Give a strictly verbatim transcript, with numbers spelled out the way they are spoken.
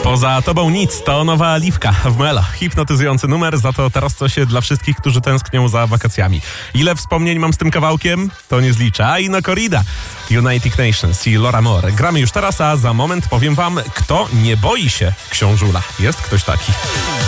Poza tobą nic, to nowa Liwka w Melo. Hipnotyzujący numer, za to teraz coś dla wszystkich, którzy tęsknią za wakacjami. Ile wspomnień mam z tym kawałkiem? To nie zliczę. A i no Corrida, United Nations i Laura Moore. Gramy już teraz, a za moment powiem wam, kto nie boi się książula. Jest ktoś taki.